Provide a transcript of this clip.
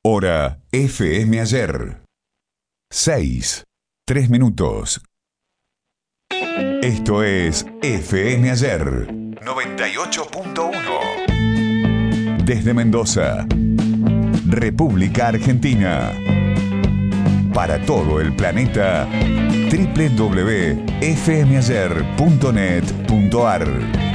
Hora FM Ayer. 6, 3 minutos. Esto es FM Ayer 98.1. Desde Mendoza, República Argentina. Para todo el planeta, www.fmayer.net.ar.